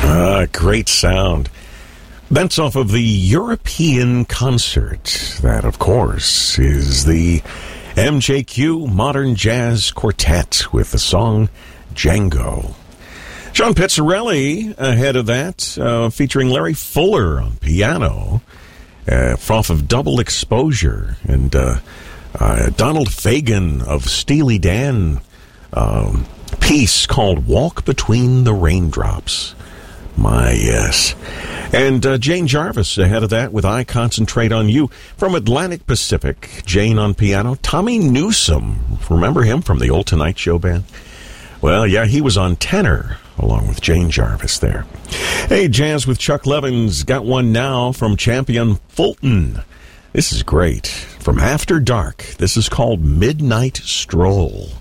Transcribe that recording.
Great sound. That's off of the European Concert. That, of course, is the MJQ Modern Jazz Quartet with the song Django. John Pizzarelli ahead of that, featuring Larry Fuller on piano, off of Double Exposure, and Donald Fagen of Steely Dan, piece called Walk Between the Raindrops. My, yes. And Jane Jarvis ahead of that with I Concentrate on You. From Atlantic Pacific, Jane on piano. Tommy Newsom, remember him from the old Tonight Show band? Well, yeah, he was on tenor along with Jane Jarvis there. Hey, Jazz with Chuck Levins. Got one now from Champion Fulton. This is great. From After Dark, this is called Midnight Stroll.